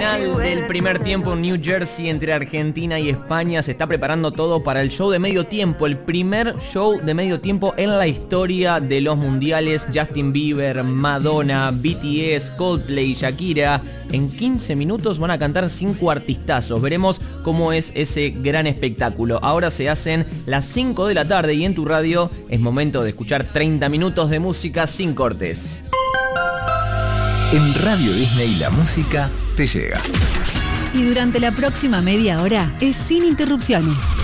final del primer tiempo en New Jersey entre Argentina y España. Se está preparando todo para el show de medio tiempo, el primer show de medio tiempo en la historia de los mundiales. Justin Bieber, Madonna, BTS, Coldplay, Shakira. En 15 minutos van a cantar 5 artistazos. Veremos cómo es ese gran espectáculo. Ahora se hacen las 5 de la tarde y en tu radio es momento de escuchar 30 minutos de música sin cortes. En Radio Disney la música te llega. Y durante la próxima media hora es sin interrupciones.